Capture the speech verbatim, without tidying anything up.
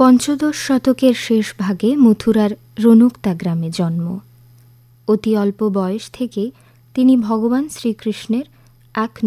পঞ্চদশ শতকের শেষ ভাগে মথুরার রনুক্তা গ্রামে জন্ম। অতি অল্প বয়স থেকে তিনি ভগবান শ্রীকৃষ্ণের এক